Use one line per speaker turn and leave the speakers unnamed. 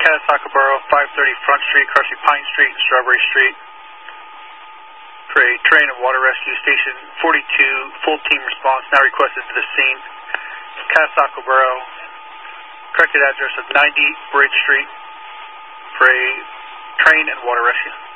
Catasauqua Borough, 530 Front Street, across Pine Street and Strawberry Street. For a train and water rescue, Station 42, full team response now requested to the scene. Catasauqua Borough, corrected address of 90 Bridge Street for a train and water rescue.